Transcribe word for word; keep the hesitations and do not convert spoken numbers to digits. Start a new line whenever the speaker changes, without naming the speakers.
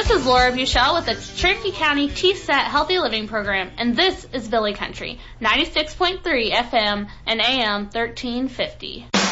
This is Laura Buchel with the Cherokee County T S A T Healthy Living Program, and this is Billy Country, ninety-six point three F M and A M thirteen fifty.